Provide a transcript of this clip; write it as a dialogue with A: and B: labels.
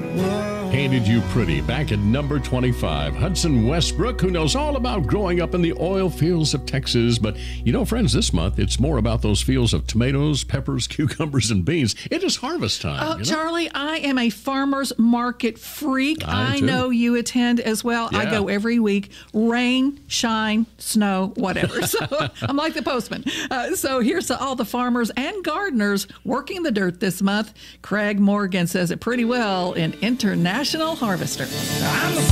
A: Painted You Pretty, back at number 25. Hudson Westbrook, who knows all about growing up in the oil fields of Texas. But, you know, friends, this month, it's more about those fields of tomatoes, peppers, cucumbers, and beans. It is harvest time.
B: Oh, Charlie, I am a farmer's market freak. I know you attend as well.
A: Yeah.
B: I go every week, rain, shine, snow, whatever. So I'm like the postman. So here's to all the farmers and gardeners working the dirt this month. Craig Morgan says it pretty well in International Harvester.